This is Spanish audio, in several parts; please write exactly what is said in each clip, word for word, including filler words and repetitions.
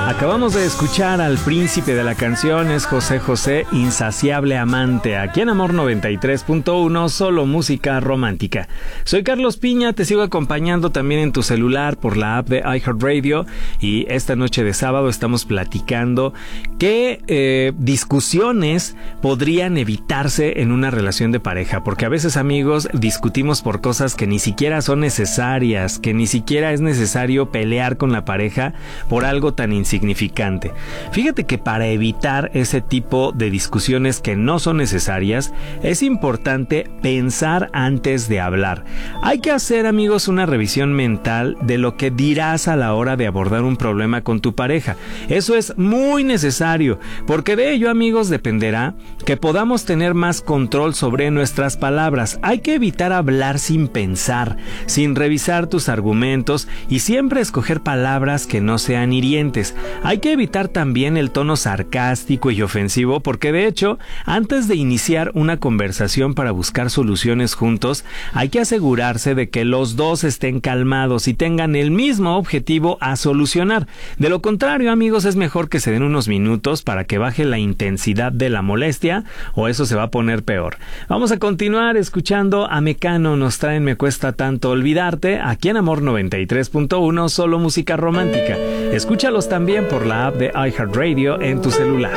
Acabamos de escuchar al príncipe de la canción, es José José, Insaciable Amante, aquí en Amor noventa y tres punto uno, solo música romántica. Soy Carlos Piña, te sigo acompañando también en tu celular por la app de iHeartRadio, y esta noche de sábado estamos platicando qué eh, discusiones podrían evitarse en una relación de pareja, porque a veces, amigos, discutimos por cosas que ni siquiera son necesarias, que ni siquiera es necesario pelear con la pareja por algo tan insignificante. Fíjate que para evitar ese tipo de discusiones que no son necesarias, es importante pensar antes de hablar. Hay que hacer, amigos, una revisión mental de lo que dirás a la hora de abordar un problema con tu pareja. Eso es muy necesario, porque de ello, amigos, dependerá que podamos tener más control sobre nuestras palabras. Hay que evitar hablar sin pensar, sin revisar tus argumentos, y siempre escoger palabras que no sean hirientes. Hay que evitar también el tono sarcástico y ofensivo, porque de hecho, antes de iniciar una conversación para buscar soluciones juntos, hay que asegurarse de que los dos estén calmados y tengan el mismo objetivo a solucionar. De lo contrario, amigos, es mejor que se den unos minutos para que baje la intensidad de la molestia, o eso se va a poner peor. Vamos a continuar escuchando a Mecano, nos traen Me Cuesta Tanto Olvidarte, aquí en Amor noventa y tres punto uno, solo música romántica. Escúchalos también por la app de iHeartRadio en tu celular.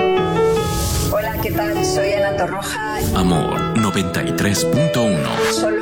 Hola, ¿qué tal? Soy Ana Torroja. Amor noventa y tres punto uno. Solo